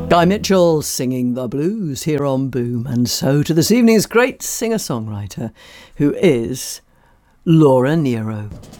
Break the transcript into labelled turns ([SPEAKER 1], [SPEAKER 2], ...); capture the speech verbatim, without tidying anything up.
[SPEAKER 1] Guy Mitchell singing the blues here on Boom. And so to this evening's great singer-songwriter, who is Laura Nyro.